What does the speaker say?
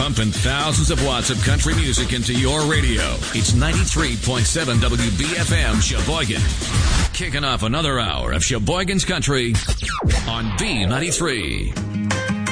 pumping thousands of watts of country music into your radio. It's 93.7 WBFM Sheboygan. Kicking off another hour of Sheboygan's Country on B93.